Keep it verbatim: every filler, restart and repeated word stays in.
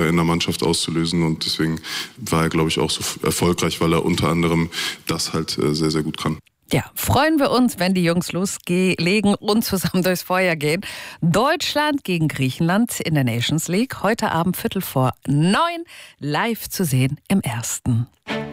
in der Mannschaft auszulösen. Und deswegen war er, glaube ich, auch so erfolgreich, weil er unter anderem das halt sehr, sehr gut kann. Ja, freuen wir uns, wenn die Jungs loslegen und zusammen durchs Feuer gehen. Deutschland gegen Griechenland in der Nations League. Heute Abend Viertel vor neun live zu sehen im Ersten.